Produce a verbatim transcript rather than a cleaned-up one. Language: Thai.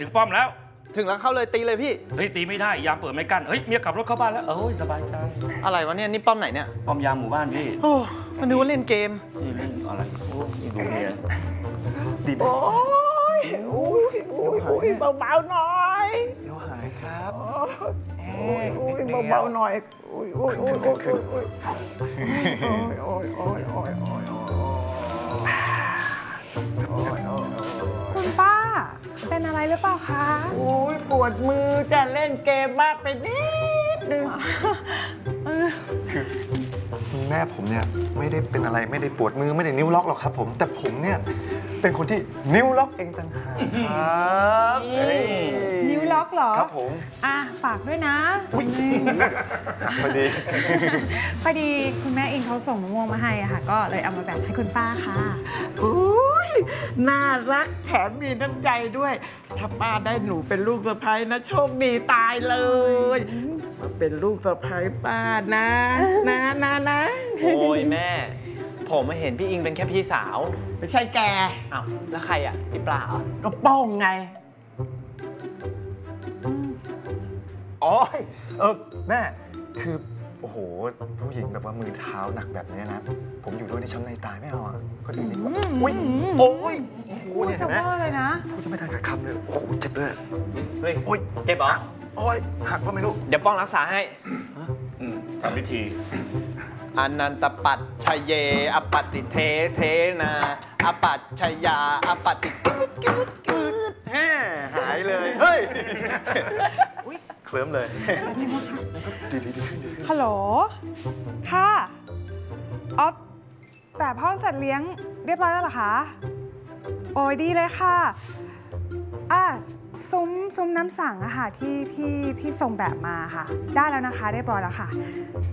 ถึงป้อมแล้วถึงแล้วเข้าเลยตีเลยพี่เฮ้ยตีไม่ได้ยามเปิดไม่กั้นเฮ้ยเมียขับรถเข้าบ้านแล้วเอ้ยสบายใจอะไรวะเนี่ยนี่ป้อมไหนเนี่ยป้อมยามหมู่บ้านพี่โอ้มันนึกว่าเล่นเกมนี่เล่นอะไรโอ้ยดูเมียดีไหมโอ้ยโอ้ยโอ้ยโอ้ยเบาๆหน่อยเดี๋ยวหายครับโอ้ยโอ้ยเบาๆหน่อยโอ้ยโอ้ยโอ้ยโอ้ยโอ้ยโอ้ยโอ้ยโอ้ยโอ้ยโอ้ยคุณป้าเป็นอะไรหรือเปล่าคะโอ้ยปวดมือจะเล่นเกมมากไปนิดนึงคือคุณแม่ผมเนี่ยไม่ได้เป็นอะไรไม่ได้ปวดมือไม่ได้นิ้วล็อกหรอกครับผมแต่ผมเนี่ยเป็นคนที่นิ้วล็อกเองต่างหากครับนิ้วล็อกเหรอครับผมอ่ะฝากด้วยนะพอดีพอดีคุณแม่เองเขาส่งมะม่วงมาให้อะค่ะก็เลยเอามาแบ่งให้คุณป้าค่ะโอ้ยน่ารักแถมมีน้ำใจด้วยถ้าป้าได้หนูเป็นลูกสะใภ้นะโชคดีตายเลยมาเป็นลูกสะใภ้ป้านะนะนะนะโอ้ยแม่ผมมาเห็นพี่อิงเป็นแค่พี่สาวไม่ใช่แกอ้าวแล้วใครอ่ะพี่ปลาเหรอก็ป้องไงอ๋อเออแม่คือโอ้โหผู้หญิงแบบว่ามือเท้าหนักแบบนี้นะผมอยู่ด้วยในช้ำในตายไม่เอาอ่ะคนอื่นดีกว่าอุ้ยโอ้ยโอ้โหเนี่ยเห็นไหมเลยนะกูจะไม่ทันขาดคำเลยโอ้โหเจ็บเลยเฮ้ยโอ้ยเจ็บเหรอโอ้ยหักก็ไม่รู้เดี๋ยวป้องรักษาให้ทำพิธีอนันตปัจชเยอปฏิเทเทนาอปัจชยาอปฏิกึดกึดกึดแฮ่หายเลยเฮ้ยเคลิ้มเลยดีดีดีขึ้นดีขึ้นฮัลโหลค่ะออฟแบบห้องจัดเลี้ยงเรียบร้อยแล้วเหรอคะโอ้ยดีเลยค่ะอ่ะซุ้มซุ้มน้ำสั่งอะค่ะที่ที่ที่ส่งแบบมาค่ะได้แล้วนะคะเรียบร้อยแล้วค่ะ